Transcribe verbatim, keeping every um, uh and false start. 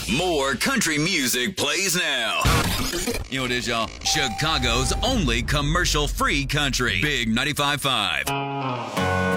More country music plays now. You know what it is, y'all? Chicago's only commercial-free country. Big ninety-five point five.